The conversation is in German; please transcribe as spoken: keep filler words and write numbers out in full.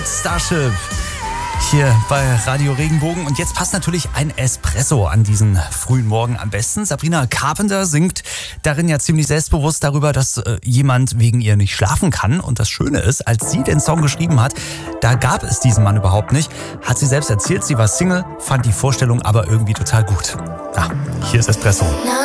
Starship hier bei Radio Regenbogen. Und jetzt passt natürlich ein Espresso an diesen frühen Morgen am besten. Sabrina Carpenter singt darin ja ziemlich selbstbewusst darüber, dass äh, jemand wegen ihr nicht schlafen kann. Und das Schöne ist, als sie den Song geschrieben hat, da gab es diesen Mann überhaupt nicht. Hat sie selbst erzählt, sie war Single, fand die Vorstellung aber irgendwie total gut. Ja, hier ist Espresso.